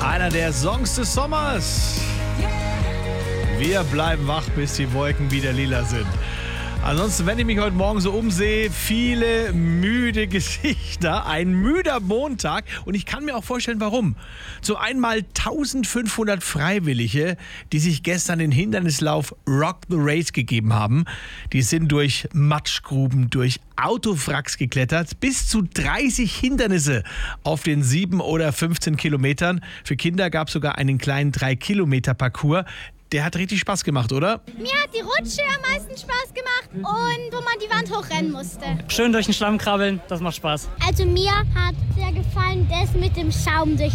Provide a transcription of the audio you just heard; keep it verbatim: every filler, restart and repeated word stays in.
Einer der Songs des Sommers. Wir bleiben wach, bis die Wolken wieder lila sind. Ansonsten, wenn ich mich heute Morgen so umsehe, viele müde Gesichter, ein müder Montag und ich kann mir auch vorstellen, warum. Zu einmal eintausendfünfhundert Freiwillige, die sich gestern den Hindernislauf Rock the Race gegeben haben. Die sind durch Matschgruben, durch Autowracks geklettert, bis zu dreißig Hindernisse auf den sieben oder fünfzehn Kilometern. Für Kinder gab es sogar einen kleinen drei Kilometer Parcours. Der hat richtig Spaß gemacht, oder? Mir hat die Rutsche am meisten Spaß gemacht und wo man die Wand hochrennen musste. Schön durch den Schlamm krabbeln, das macht Spaß. Also mir hat sehr gefallen, das mit dem Schaum durch